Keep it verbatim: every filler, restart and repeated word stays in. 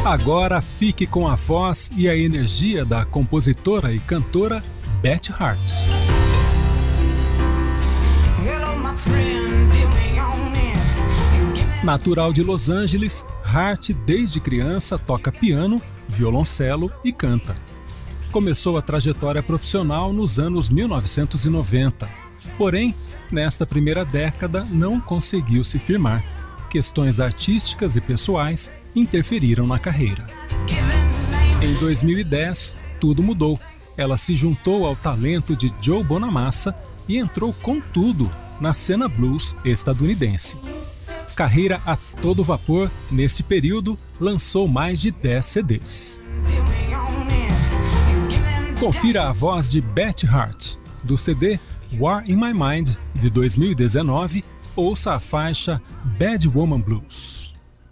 Agora fique com a voz e a energia da compositora e cantora Beth Hart. Natural de Los Angeles, Hart desde criança toca piano, violoncelo e canta. Começou a trajetória profissional nos anos mil novecentos e noventa. Porém, nesta primeira década não conseguiu se firmar. Questões artísticas e pessoais interferiram na carreira. Em dois mil e dez, tudo mudou. Ela se juntou ao talento de Joe Bonamassa e entrou com tudo na cena blues estadunidense. Carreira a todo vapor, neste período, lançou mais de dez C Ds. Confira a voz de Beth Hart, do C D War in My Mind, de dois mil e dezenove, ouça a faixa Bad Woman Blues.